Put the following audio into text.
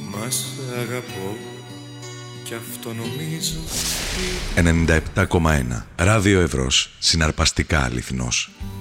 Μα σ' αγαπώ κι αυτό νομίζω. 97,1 Ράδιο Εύρος, συναρπαστικά αληθινός.